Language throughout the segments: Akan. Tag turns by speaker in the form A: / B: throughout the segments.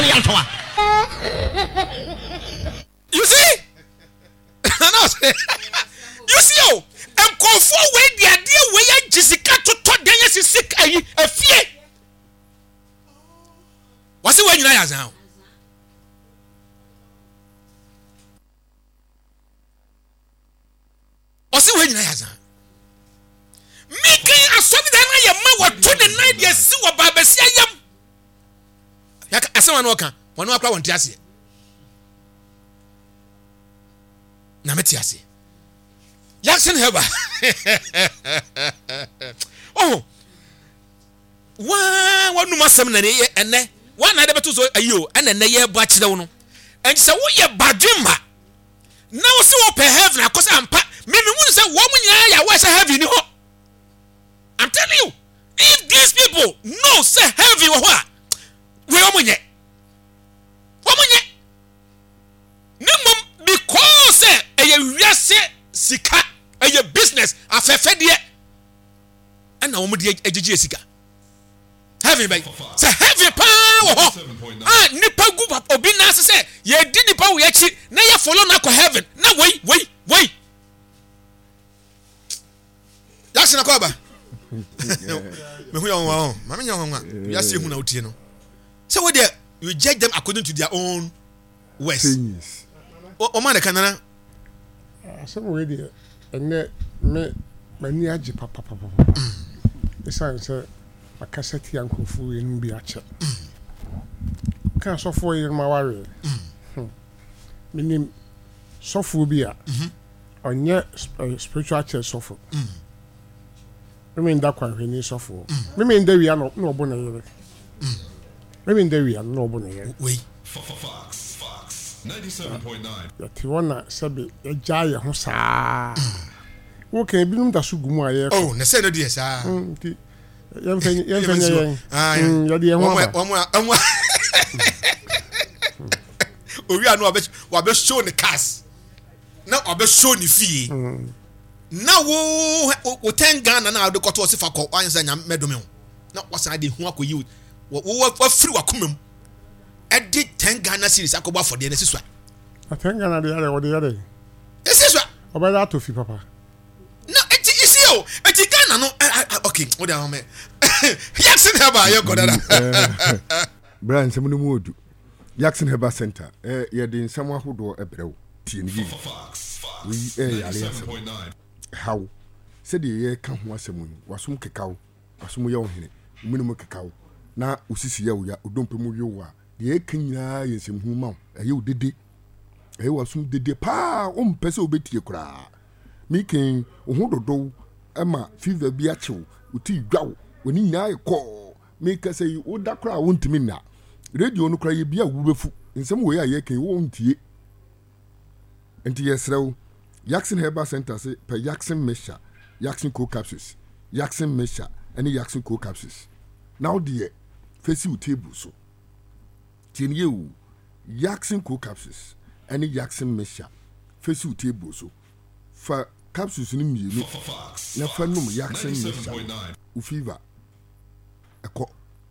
A: ne yantoa. You see? You see oh, and go for way the idea where Jessica to talk then yes is sick a fear. What's it when you are now? What's it when you are now? Making a something that I am what 29 years see what Babesia yam. Yak asan wano ka wano akwa wonte ase. Na meti ase. Jackson Heba. Oh. Wanu masem na ne ene. Wan na de beto so ayo ene ne ye bo akire wo no. Ense wo ye badwemma. Na wo se wo pe heaven akosa ampa. Me wonu se wo munya ya wo se heaven ni ho. I'm telling you, if these people know say heaven wo ho, we omunye. Omunye. Nimom because eye wiase sika, eye business afefe de. Ana wo de agigi sika. Heaven by. Say heaven pa wo ho. Ah nipa gu obi na say ye di nipa wo yachi na ye follow na ko heaven. Na wait. That's na ko ba. Me hu yon wa. Mama nyon wa. You see hu na utie no. So what they you judge them according to their own ways. O man kan na.
B: Some way there. And me mani agi papa. Esa say akaseti ankofu enu bi ache. Kan so for yer ma ware. Minim sofo bi a. Onye spiritual church sofo. Mean that one when you suffer. Mean there we are no bonnet. Mean there we are no bonnet.
A: Wait.
C: Fox 97.9.
B: That one that said a giant hosa. Okay, be that Suguma.
A: Oh, na say no dear, sir.
B: Young
A: we are no about show the cast. Now about show the fee. Now wo 10 Ghana na de koto se fa ko anza nya medome na wasa de hu akoyi wo free wakomam e de 10 Ghana series akoba for de na siswa
B: 10 Ghana de yare wo de yare
A: siswa
B: obeda to fi papa
A: no eti isi o eti Ghana no okay wo de am Jackson Heba ye go dada
D: Brian semunu mu odu Jackson Heba Center ye de nsam ahodo ebrew tie ni we yare 7.9 how said ye kan ho asemu wasum kekaw wasum ye ohene munum kekaw na osisi ya uya odompemu wi wa ye kan nyina ye nsem hu ma aye odede aye wasum dede pa o mpese obetie kura mi ken ohu dodo ama fever bi achew uti dwaw woni nyina ye ko mi kase yi oda kura wontimi na radio no kura ye bia wubefu nsem we aye kan wo ntie enti yesrew Jackson Heba Center say per Jackson Mesha, Jackson Co capsules, Jackson Mesha, any Jackson Co capsules. Now dear, face you table so. 10 you Jackson Co capsules, any Jackson Mesha, face you table so. For capsules in you look. Na fanum Jackson Mesha. Ufiva. A co.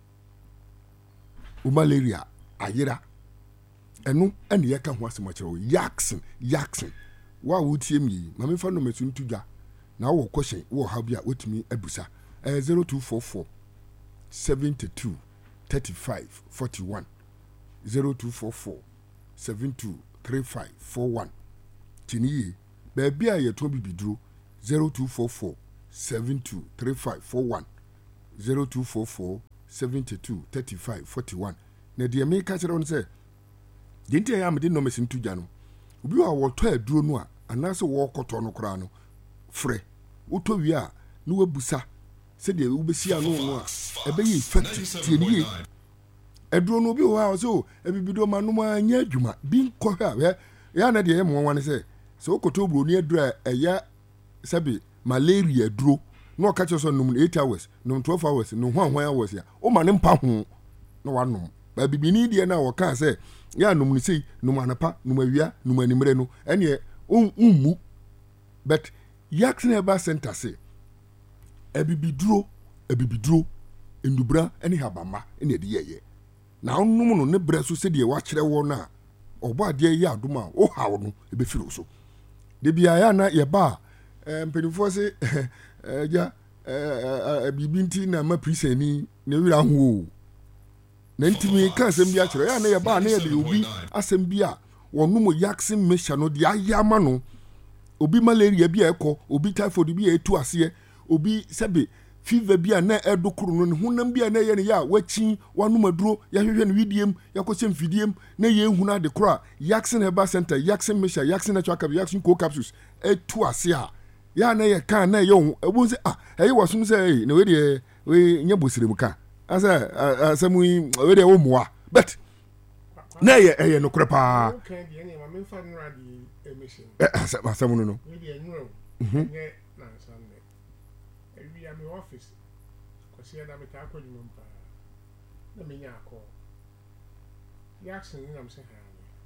D: Malaria, ayera. Enu and yaka was much Jackson. Wa wotie mi ma me fa no metu ntudwa na wo question wo ha bia wotumi abusa 0244 72 35 41 0244 72 35 41 tiniye ba bia ye to bibiduro 0244 72 35 41 0244 72 35 41 na de me ka kire on se dinti ya me de no metu ntudwa no obi wa woto aduro no a anase wo koto no kra no frɛ woto wi a no wabusa se de wobesi ano no a ebe yi effect tie ni aduro no bi wa so ebibido manom anya adwuma bi nkɔ hwa ya na de ye mo wan se wokoto bro ni aduro ɛya sabi malaria aduro no ka che so num 8 hours num 12 hours no hwan hours ya o ma ne mpa ho no wanom ba bibini de na wo ka se ya num ni sei num anapa num awia num animre no ene ummu but Jackson Heba Center say ebibiduro endubra ene habama ene de ye na onum no ne brɛ so sɛ de wa kyerɛ wɔ na ɔbɔ adeɛ yɛ adoma o hawo no e be firi so de bia ya na ye ba mpanifo se ja bibinti na ma priseni na wira ho na ntimi ka asɛm bi akyerɛ ya na ye ba na ye de obi asɛm bi a wɔnum yaksin mesha no de ayama no obi malaria bi ekɔ obi typhoid bi etu ase obi sɛbe fever bi a na edokuru no ne honam bi a na ye ne ya wachi wanum aduro ya hwehwɛ ne widiem ya kɔhyɛ mfidiem na ye ehuna de kora yaksin herbal center yaksin mesha yaksin natural capsules yaksin co capsules etu ase a ya na ye kan na ye ho ebu se eye wasum se na we de we nya bosirem ka asa asamu we de wo moa but na ye no kora pa
B: okay de ne ma me fa nra di emission
D: asamu no
B: we de nro nye na sanne ewi am office ko se na me ta ko ni mpa na me nya akọ yaksin na me se ha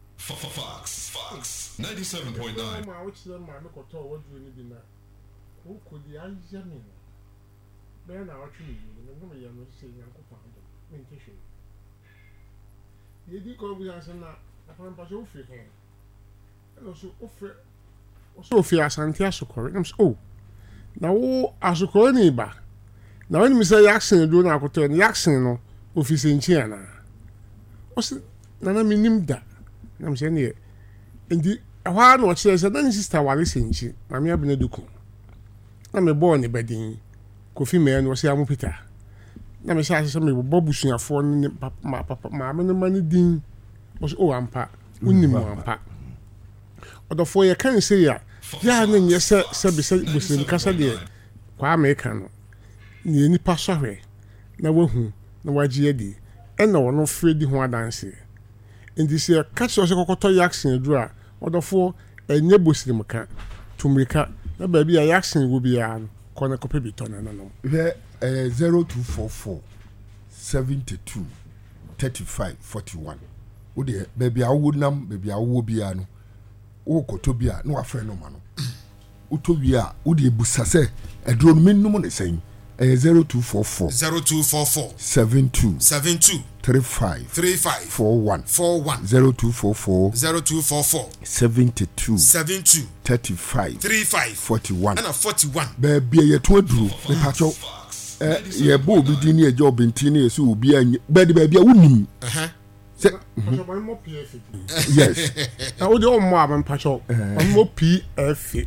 C: Fox 97.9.
B: ma wo chire ma me ko to wo duru ni bi na ko di anja me be na wo twi ni no me ya no se nya ko pa do me ntehwe ye di ko bu ya se na afan pa so fi he no so ofre so fi asante asokore na so na wo asokore ni ba na when me say yaksin do na akoto ni yaksin no ofisi nchi ana o se na minim da na me say ne ndi ahwa na o kire say na sister wale senchi ma me abena duku na me born e badin kofi me no say amu peter na me say me bobusuafo ni papa ma me no mani din o se o ampa unim ampa odofo ye kan say ya na nye se busin kasa de kwa America no ni nipa sohwe na wahu na wagye adi na wono fredi ho adanse ndi se catch so kokoto yaksin adura odofo enye bosirim ka tumrika na ba bia yaksin wo bia ko na kope bi tona na no
D: 0244 72 35 41 wo de baby awu nam baby awu bia no wo koto bia na wa frɛ no ma no uto bia wo de busase aduro no menum ne sen 0244 72 35 41 0244 72 35 41
A: and 41
D: baby ye to aduro me pacho ye bo bi di ni e job nti ni so obi anye baby a wonim
B: yes na wo de o mo aban pacho mo PFA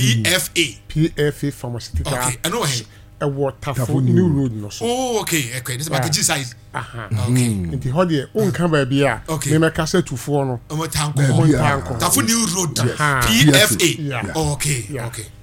B: pharmaceutical
A: okay I know
B: a waterful new road no so
A: oh okay this package size
B: okay nti ho de o nka ba bia me make say tufo no
A: mo tanko tafu new road PFA okay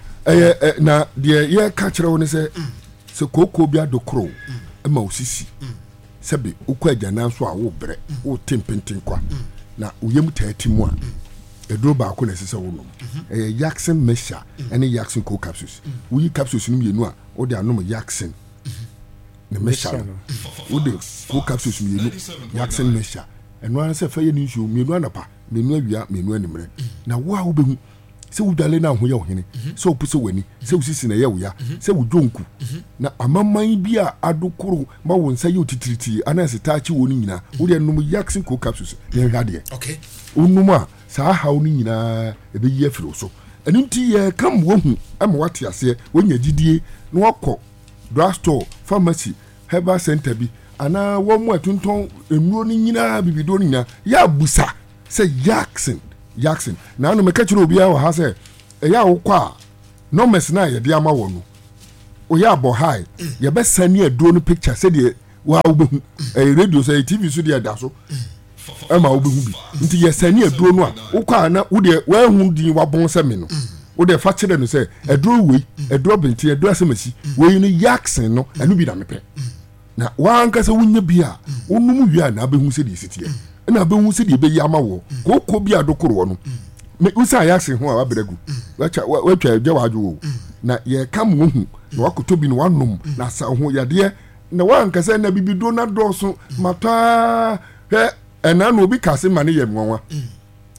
D: na de ye ka kire wo ne se koko bia dokro ma osisi sebe ukwa agana so a wo brɛ wo tempenten kwa na uyem taati mu a edro ba ko na sese wo no yaksin mesha ene yaksin co capsules uyi capsules no mienu a wo de anom yaksin ne mesha wo de co capsules mienu yaksin mesha eno an se fa ye ni nsuo mienu anapa mienu awia mienu animre na wo a wo behu se wo dale na ho ye wo hene se wo puse wani se wo sisi na ye wo ya se wo dwonku na amamman bi a adokoro ma wo nsa ye otitiriti anase taachi wo ni nyina wo de nom yaksin co capsules ne hwade
A: okay
D: onum a saa hawo ni nyina ebe yi afiro so enu nti ye kam wo hu ama wate ase wonya gidie na wakɔ drugstore pharmacy herbal center bi ana wo mu atunton enuro ni nyina bibido ni nyina ya busa se yaksin na anu meka kire obi a wo ha se eya wo kwa no mes na ye de ama wo no o ya bo high ye be sani aduro no picture se de wa wo behu radio so TV so de da so ama wo behu bi nti ye sani aduro no a wo kwa na wo de wa hu din wa bon se me no wo de fa kire no se aduro we aduro benti aduro asemasi we no yaksin no anu bi da mepe na wa anka se wunya bi a onum wi a na behu se de sitie na behu se de be yi ama wo ko bi adokoro no me usa yaksin ho a wa bregu wa twa je wa adwo na ye kam wo hu na wakoto bi no wanom na sa ho yade na wa anka se na bibido na doso mata he ena no obi kase mane ye nwanwa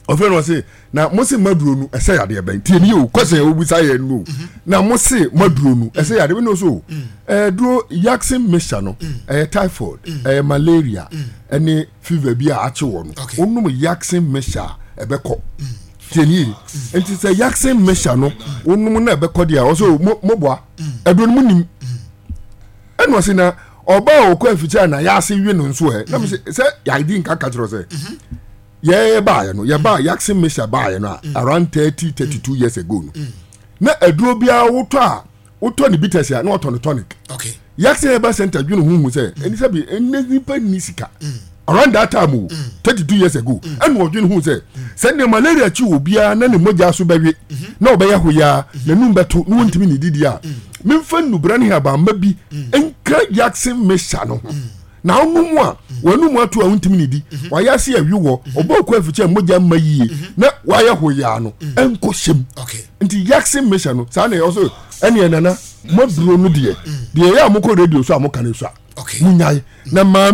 D: ɔfɛ no ɔse na mo se maduro no ɛsɛ yadeɛ bɛn tie ni o kwese obusa yɛ no na mo se maduro no ɛsɛ yadeɛ no so duro yaksin mesha no typhoid malaria ɛne fever bi a ache wo no onum yaksin mesha ɛbɛkɔ tie ni enti sɛ yaksin mesha no onum na ɛbɛkɔ dia ɔso moboa aduro no munim ɛno ɔse na ọba okọ aficha na ya ase wi no nso na me se ya idi nka ka kiro se ye ba ye no ye ba yaksin mesha ba ye no around 32 years ago no na aduro bia woto ne bitters ya na woto tonic
A: okay
D: yaksin eba center dwunu hu se eni se bi eni pa ni sika around that time 32 years ago and wo dwunu hu se ne malaria chi obia na ne moja so bawe na obeya hoya na num beto no ntimi ne didi a memfa nubra ne haba mabi enka yaksin mesha no na onum a wanum ato a ntimi ne di waya se awiwo obokọ afiche moja mayi na waya hoya no enko hyem
A: okay
D: nti yaksin mesha no sa na also ene nana maduro no de ya amukọ radio so amukane so
A: okay
D: munyai na ma